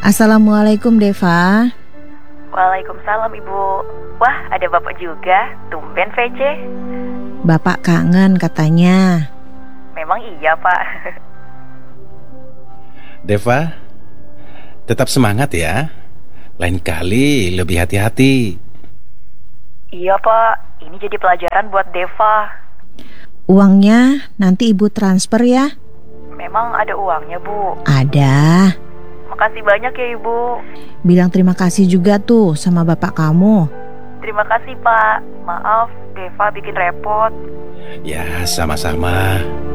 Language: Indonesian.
Assalamualaikum Deva. Waalaikumsalam Ibu. Wah, ada Bapak juga. Tumben VC. Bapak kangen katanya. Memang iya Pak. Deva, tetap semangat ya. Lain kali lebih hati-hati. Iya Pak, ini jadi pelajaran buat Deva. Uangnya nanti Ibu transfer ya? Memang ada uangnya Bu? Ada. Makasih banyak ya Ibu. Bilang terima kasih juga tuh sama bapak kamu. Terima kasih Pak. Maaf, Deva bikin repot. Ya, sama-sama.